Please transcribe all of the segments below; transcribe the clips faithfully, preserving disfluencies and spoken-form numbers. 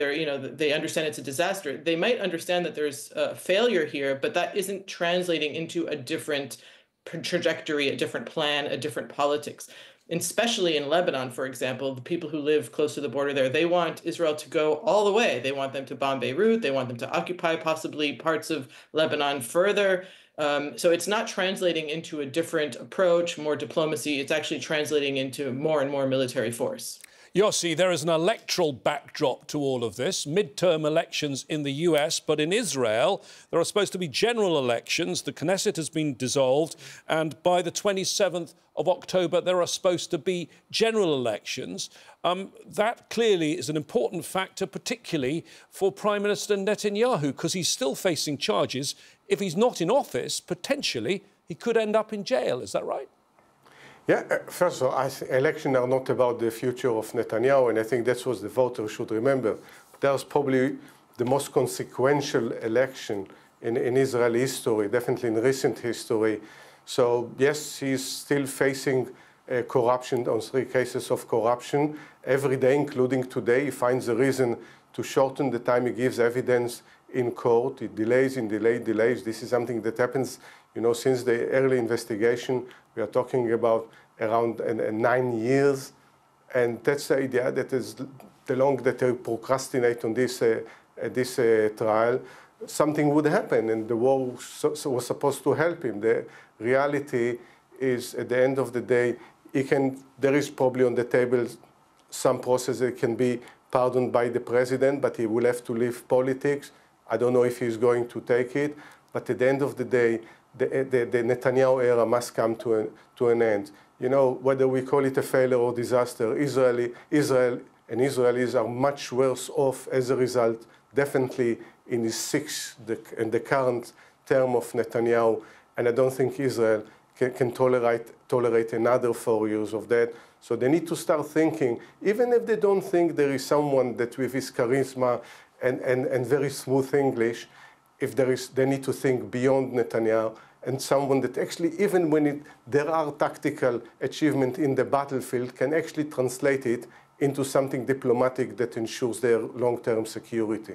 they're, you know, they understand it's a disaster. They might understand that there's a failure here, but that isn't translating into a different trajectory, a different plan, a different politics. And especially in Lebanon, for example, the people who live close to the border there, they want Israel to go all the way. They want them to bomb Beirut. They want them to occupy possibly parts of Lebanon further. Um, so it's not translating into a different approach, more diplomacy. It's actually translating into more and more military force. Yossi, there is an electoral backdrop to all of this, midterm elections in the U S, but in Israel, there are supposed to be general elections. The Knesset has been dissolved, and by the twenty-seventh of October, there are supposed to be general elections. Um, that clearly is an important factor, particularly for Prime Minister Netanyahu, because he's still facing charges. If he's not in office, potentially, he could end up in jail. Is that right? Yeah, uh, first of all, I think elections are not about the future of Netanyahu, and I think that's what the voters should remember. That's probably the most consequential election in, in Israeli history, definitely in recent history. So, yes, he's still facing uh, corruption, on three cases of corruption. Every day, including today, he finds a reason to shorten the time he gives evidence in court. It delays and delays, delays. This is something that happens, you know, since the early investigation. We are talking about around uh, nine years. And that's the idea, that is the longer that they procrastinate on this, uh, uh, this uh, trial, something would happen, and the war so, so was supposed to help him. The reality is, at the end of the day, he can, there is probably on the table some process that can be pardoned by the president, but he will have to leave politics. I don't know if he's going to take it, but at the end of the day, the, the, the Netanyahu era must come to an, to an end. You know, whether we call it a failure or disaster, Israeli, Israel and Israelis are much worse off as a result, definitely in the sixth, the, in the current term of Netanyahu, and I don't think Israel can, can tolerate, tolerate another four years of that. So they need to start thinking, even if they don't think there is someone that with his charisma and, and, and very smooth English, if there is, they need to think beyond Netanyahu, and someone that actually, even when it, there are tactical achievements in the battlefield, can actually translate it into something diplomatic that ensures their long-term security.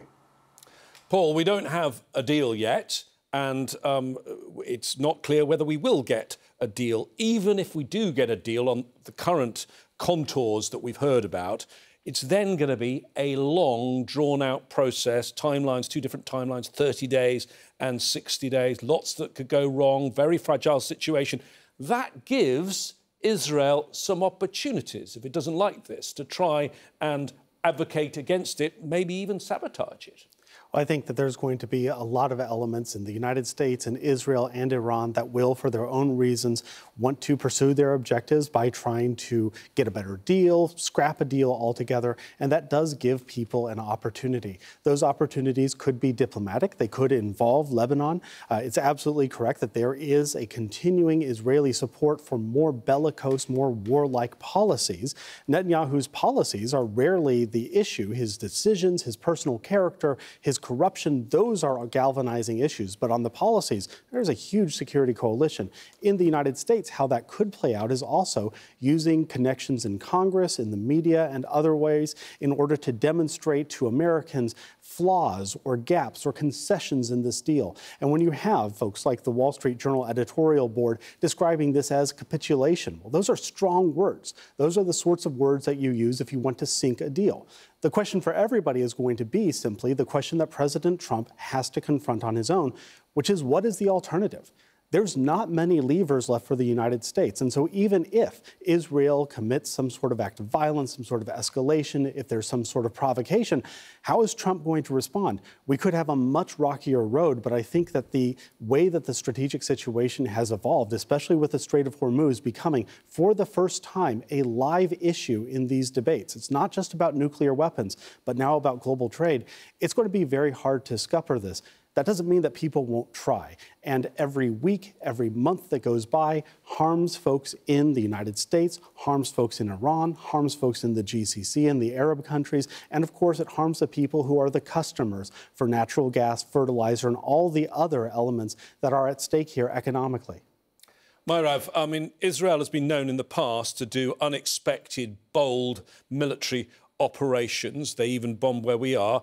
Paul, we don't have a deal yet, and um, it's not clear whether we will get a deal. Even if we do get a deal on the current contours that we've heard about, it's then going to be a long, drawn-out process, timelines, two different timelines, thirty days and sixty days, lots that could go wrong, very fragile situation. That gives Israel some opportunities, if it doesn't like this, to try and advocate against it, maybe even sabotage it. I think that there's going to be a lot of elements in the United States and Israel and Iran that will, for their own reasons, want to pursue their objectives by trying to get a better deal, scrap a deal altogether, and that does give people an opportunity. Those opportunities could be diplomatic. They could involve Lebanon. Uh, it's absolutely correct that there is a continuing Israeli support for more bellicose, more warlike policies. Netanyahu's policies are rarely the issue. His decisions, his personal character, his corruption, those are galvanizing issues. But on the policies, there's a huge security coalition. In the United States, how that could play out is also using connections in Congress, in the media, and other ways in order to demonstrate to Americans flaws or gaps or concessions in this deal. And when you have folks like the Wall Street Journal editorial board describing this as capitulation, well, those are strong words. Those are the sorts of words that you use if you want to sink a deal. The question for everybody is going to be simply the question that President Trump has to confront on his own, which is, what is the alternative? There's not many levers left for the United States. And so even if Israel commits some sort of act of violence, some sort of escalation, if there's some sort of provocation, how is Trump going to respond? We could have a much rockier road, but I think that the way that the strategic situation has evolved, especially with the Strait of Hormuz becoming, for the first time, a live issue in these debates. It's not just about nuclear weapons, but now about global trade. It's going to be very hard to scupper this. That doesn't mean that people won't try. And every week, every month that goes by harms folks in the United States, harms folks in Iran, harms folks in the G C C and the Arab countries, and of course it harms the people who are the customers for natural gas, fertilizer, and all the other elements that are at stake here economically. Myrav, I mean, Israel has been known in the past to do unexpected, bold military operations. They even bombed where we are.